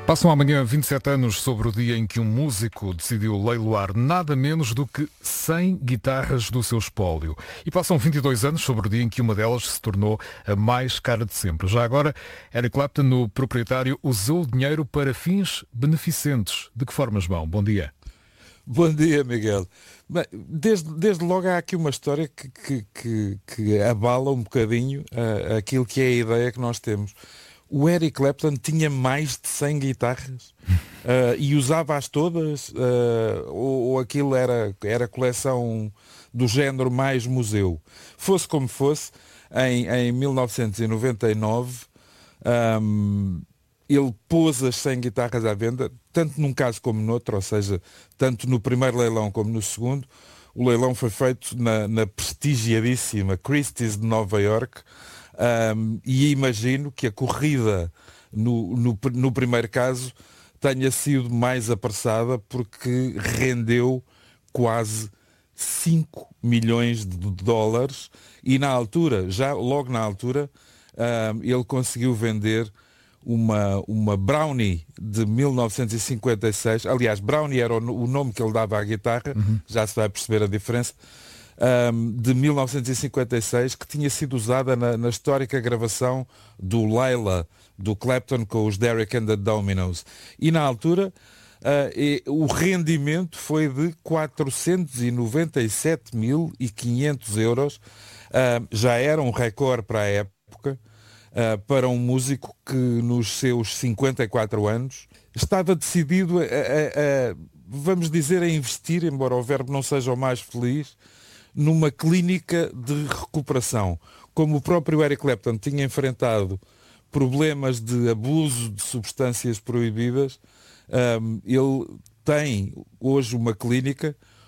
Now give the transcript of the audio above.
Passam amanhã 27 anos sobre o dia em que um músico decidiu leiloar nada menos do que 100 guitarras do seu espólio. E passam 22 anos sobre o dia em que uma delas se tornou a mais cara de sempre. Já agora, Eric Clapton, o proprietário, usou o dinheiro para fins beneficentes. De que forma, João? Bom dia. Bom dia, Miguel. Bem, desde logo há aqui uma história que abala um bocadinho aquilo que é a ideia que nós temos. O Eric Clapton tinha mais de 100 guitarras e usava-as todas ou aquilo era coleção do género mais museu. Fosse como fosse, em 1999 ele pôs as 100 guitarras à venda, tanto num caso como no outro, ou seja, tanto no primeiro leilão como no segundo. O leilão foi feito na prestigiadíssima Christie's de Nova York. E imagino que a corrida no primeiro caso tenha sido mais apressada porque rendeu quase 5 milhões de dólares e logo na altura, ele conseguiu vender uma Brownie de 1956. Aliás, Brownie era o nome que ele dava à guitarra, já se vai perceber a diferença. De 1956, que tinha sido usada na histórica gravação do Layla, do Clapton com os Derek and the Dominos. E na altura, o rendimento foi de 497.500 euros. Já era um recorde para a época, para um músico que nos seus 54 anos estava decidido vamos dizer, a investir, embora o verbo não seja o mais feliz, numa clínica de recuperação. Como o próprio Eric Clapton tinha enfrentado problemas de abuso de substâncias proibidas, ele tem hoje uma clínica